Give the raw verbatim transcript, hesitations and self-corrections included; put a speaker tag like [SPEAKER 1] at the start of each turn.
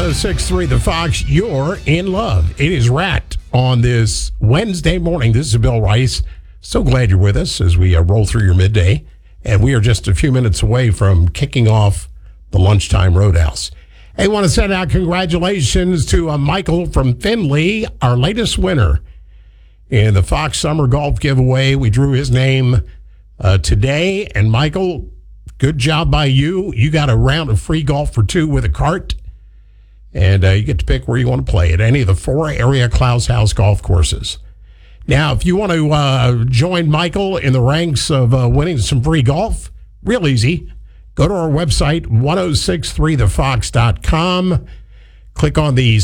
[SPEAKER 1] oh six point three The Fox, you're in love. It is Rat on this Wednesday morning. This is Bill Rice. So glad you're with us as we uh, roll through your midday. And we are just a few minutes away from kicking off the Lunchtime Roadhouse. Hey, want to send out congratulations to uh, Michael from Findlay, our latest winner in the Fox Summer Golf Giveaway. We drew his name uh, today. And Michael, good job by you. You got a round of free golf for two with a cart. And uh, you get to pick where you want to play at any of the four area Klaus House golf courses. Now, if you want to uh, join Michael in the ranks of uh, winning some free golf, real easy. Go to our website, ten sixty-three the fox dot com. Click on the